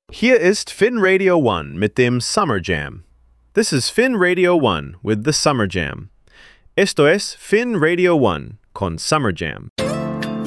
Hier ist Finn Radio One mit dem Summer Jam. This is Finn Radio One with the Summer Jam. Esto es Finn Radio One con Summer Jam.